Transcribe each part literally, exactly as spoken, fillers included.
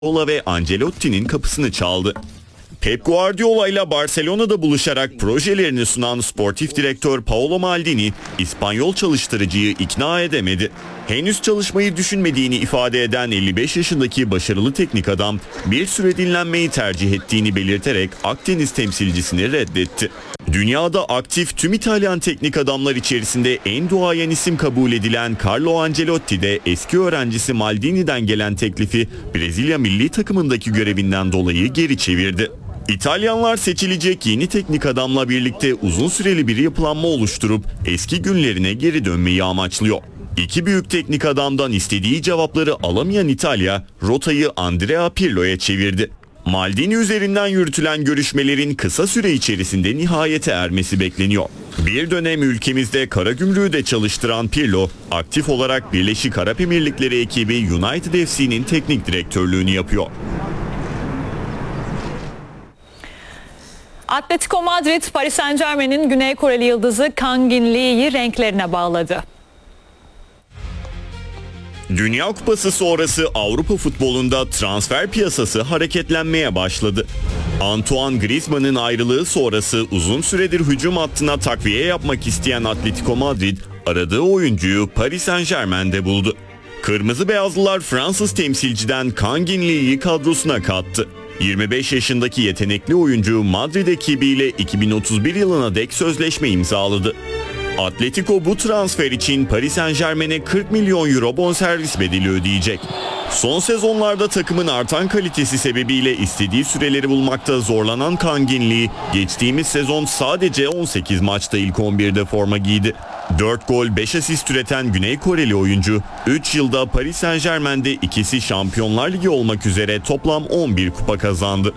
Guardiola ve Ancelotti'nin kapısını çaldı. Pep Guardiola ile Barcelona'da buluşarak projelerini sunan sportif direktör Paolo Maldini, İspanyol çalıştırıcıyı ikna edemedi. Henüz çalışmayı düşünmediğini ifade eden elli beş yaşındaki başarılı teknik adam, bir süre dinlenmeyi tercih ettiğini belirterek Akdeniz temsilcisini reddetti. Dünyada aktif tüm İtalyan teknik adamlar içerisinde en duayen isim kabul edilen Carlo Ancelotti de eski öğrencisi Maldini'den gelen teklifi Brezilya milli takımındaki görevinden dolayı geri çevirdi. İtalyanlar seçilecek yeni teknik adamla birlikte uzun süreli bir yapılanma oluşturup eski günlerine geri dönmeyi amaçlıyor. İki büyük teknik adamdan istediği cevapları alamayan İtalya, rotayı Andrea Pirlo'ya çevirdi. Maldini üzerinden yürütülen görüşmelerin kısa süre içerisinde nihayete ermesi bekleniyor. Bir dönem ülkemizde Karagümrük'ü de çalıştıran Pirlo, aktif olarak Birleşik Arap Emirlikleri ekibi United F C'nin teknik direktörlüğünü yapıyor. Atletico Madrid, Paris Saint-Germain'in Güney Koreli yıldızı Kang In Lee'yi renklerine bağladı. Dünya Kupası sonrası Avrupa futbolunda transfer piyasası hareketlenmeye başladı. Antoine Griezmann'ın ayrılığı sonrası uzun süredir hücum hattına takviye yapmak isteyen Atletico Madrid, aradığı oyuncuyu Paris Saint-Germain'de buldu. Kırmızı Beyazlılar Fransız temsilciden Kang In Lee'yi kadrosuna kattı. yirmi beş yaşındaki yetenekli oyuncu Madrid ekibiyle iki bin otuz bir yılına dek sözleşme imzaladı. Atletico bu transfer için Paris Saint-Germain'e kırk milyon euro bonservis bedeli ödeyecek. Son sezonlarda takımın artan kalitesi sebebiyle istediği süreleri bulmakta zorlanan Kang In Lee, geçtiğimiz sezon sadece on sekiz maçta ilk on birde forma giydi. dört gol beş asist üreten Güney Koreli oyuncu, üç yılda Paris Saint-Germain'de ikisi Şampiyonlar Ligi olmak üzere toplam on bir kupa kazandı.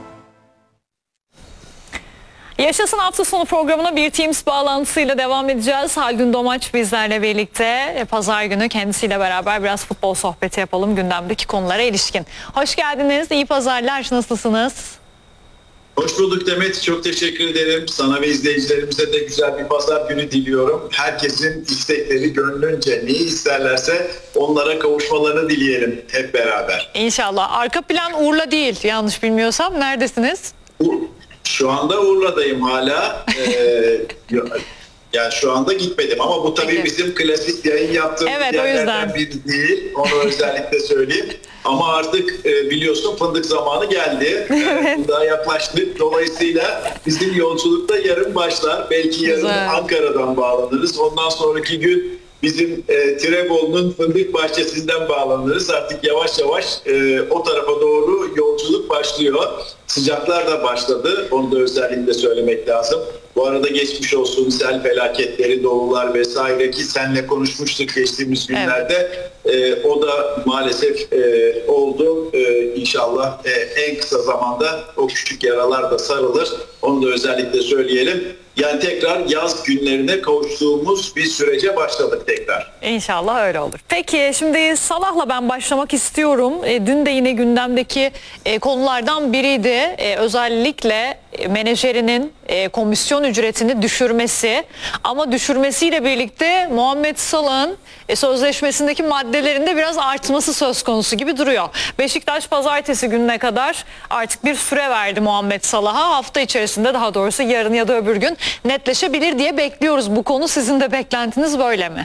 Yaşasın hafta sonu programına bir Teams bağlantısıyla devam edeceğiz. Haldun Domaç bizlerle birlikte. Pazar günü kendisiyle beraber biraz futbol sohbeti yapalım gündemdeki konulara ilişkin. Hoş geldiniz. İyi pazarlar. Nasılsınız? Hoş bulduk Demet. Çok teşekkür ederim. Sana ve izleyicilerimize de güzel bir pazar günü diliyorum. Herkesin istekleri gönlünce neyi isterlerse onlara kavuşmalarını dileyelim hep beraber. İnşallah. Arka plan Urla değil. Yanlış bilmiyorsam. Neredesiniz? Şu anda Urla'dayım hala. Ee, yani şu anda gitmedim ama bu tabii Peki. bizim klasik yayın yaptığımız evet, yerlerden biri değil. Onu özellikle söyleyeyim. Ama artık e, biliyorsun fındık zamanı geldi. Evet. Bu da yaklaştık. Dolayısıyla bizim yolculukta yarın başlar. Belki yarın Güzel. Ankara'dan bağlanırız. Ondan sonraki gün bizim e, Tirebolu'nun fındık bahçesinden bağlanırız. Artık yavaş yavaş e, o tarafa doğru yolculuk başlıyor. Sıcaklar da başladı. Onu da özellikle söylemek lazım. Bu arada geçmiş olsun sel felaketleri, doğular vesaire ki seninle konuşmuştuk geçtiğimiz günlerde. Evet. E, o da maalesef e, oldu. E, İnşallah e, en kısa zamanda o küçük yaralar da sarılır. Onu da özellikle söyleyelim. Yani tekrar yaz günlerine kavuştuğumuz bir sürece başladık tekrar. İnşallah öyle olur. Peki şimdi Salah'la ben başlamak istiyorum. E, dün de yine gündemdeki e, konulardan biriydi. E, özellikle e, menajerinin e, komisyon ücretini düşürmesi. Ama düşürmesiyle birlikte Muhammed Salah'ın e, sözleşmesindeki maddelerinde biraz artması söz konusu gibi duruyor. Beşiktaş pazartesi gününe kadar artık bir süre verdi Muhammed Salah'a. Hafta içerisinde, daha doğrusu yarın ya da öbür gün netleşebilir diye bekliyoruz. Bu konu sizin de beklentiniz böyle mi?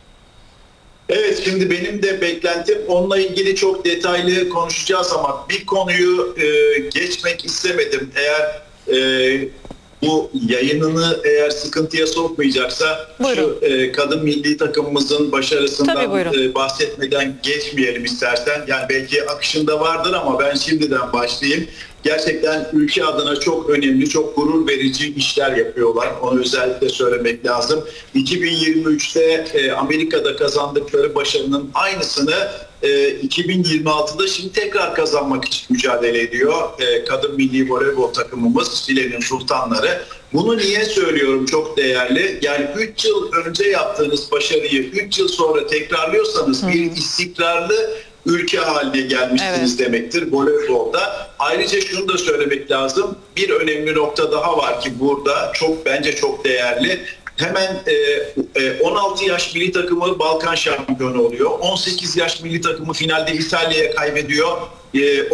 Evet, şimdi benim de beklentim, onunla ilgili çok detaylı konuşacağız ama bir konuyu e, geçmek istemedim. Eğer e, bu yayınını eğer sıkıntıya sokmayacaksa Buyurun. şu e, kadın milli takımımızın başarısından e, bahsetmeden geçmeyelim istersen. Yani belki akışında vardır ama ben şimdiden başlayayım. Gerçekten ülke adına çok önemli, çok gurur verici işler yapıyorlar. Onu özellikle söylemek lazım. iki bin yirmi üçte e, Amerika'da kazandıkları başarının aynısını e, iki bin yirmi altıda şimdi tekrar kazanmak için mücadele ediyor. E, kadın milli voleybol takımımız, Filenin Sultanları. Bunu niye söylüyorum çok değerli? Yani üç yıl önce yaptığınız başarıyı üç yıl sonra tekrarlıyorsanız Hı. bir istikrarlı ülke haline gelmişsiniz evet. demektir voleybolda. Ayrıca şunu da söylemek lazım. Bir önemli nokta daha var ki burada çok bence çok değerli. Hemen e, on altı yaş milli takımı Balkan şampiyonu oluyor. on sekiz yaş milli takımı finalde İtalya'ya kaybediyor. e,